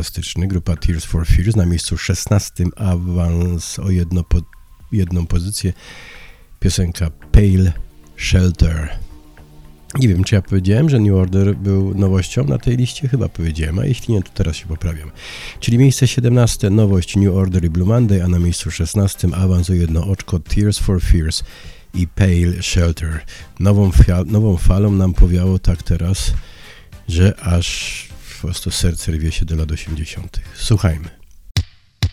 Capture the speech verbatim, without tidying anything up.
fantastyczny. Grupa Tears for Fears na miejscu szesnastym, awans o jedno po, jedną pozycję. Piosenka Pale Shelter. Nie wiem, czy ja powiedziałem, że New Order był nowością na tej liście? Chyba powiedziałem, a jeśli nie, to teraz się poprawiam. Czyli miejsce siedemnaste, nowość New Order i Blue Monday, a na miejscu szesnastym awans o jedno oczko Tears for Fears i Pale Shelter. Nową, fia- nową falą nam powiało tak teraz, że aż po prostu serce rwie się do lat osiemdziesiątych. Słuchajmy.